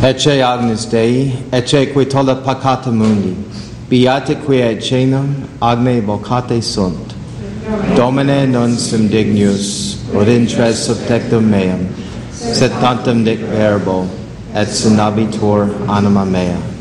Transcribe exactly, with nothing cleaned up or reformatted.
Ecce Agnus Dei, ecce qui tollit peccata mundi, beati qui et cenum, agne vocate sunt. Domine non sum dignus, ut intres subtectum meum, sed tantum dic verbo, et sinabitur anima mea.